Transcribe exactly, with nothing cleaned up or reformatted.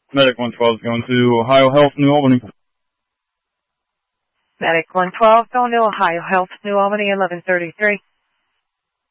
Medic one twelve is going to Ohio Health, New Albany. Medic one twelve, going to Ohio Health, New Albany, eleven thirty-three.